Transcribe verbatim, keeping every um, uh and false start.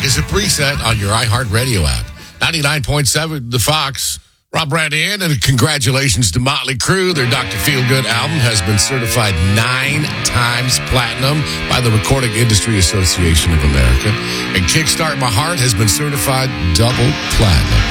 is a preset on your iHeartRadio app. ninety-nine point seven, The Fox. Rob Brandon, and congratulations to Motley Crue. Their Doctor Feelgood album has been certified nine times platinum by the Recording Industry Association of America. And Kickstart My Heart has been certified double platinum.